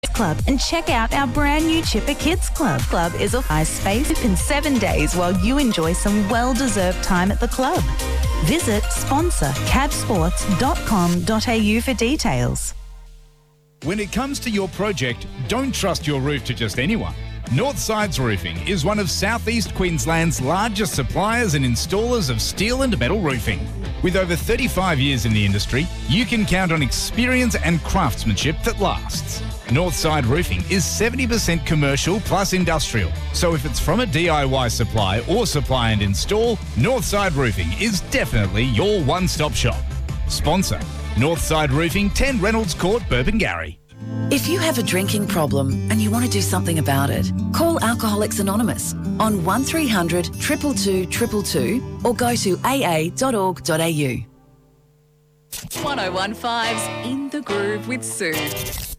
Club and check out our brand new Chipper Kids Club. Club is a high space in 7 days while you enjoy some well-deserved time at the club. Visit sponsor cabsports.com.au for details. When it comes to your project, don't trust your roof to just anyone. Northsides Roofing is one of Southeast Queensland's largest suppliers and installers of steel and metal roofing. With over 35 years in the industry, you can count on experience and craftsmanship that lasts. Northside Roofing is 70% commercial plus industrial. So if it's from a DIY supply or supply and install, Northside Roofing is definitely your one-stop shop. Sponsor, Northside Roofing, 10 Reynolds Court, Burpengary. If you have a drinking problem and you want to do something about it, call Alcoholics Anonymous on 1300 222 222 or go to aa.org.au. 1015's In the Groove with Sue.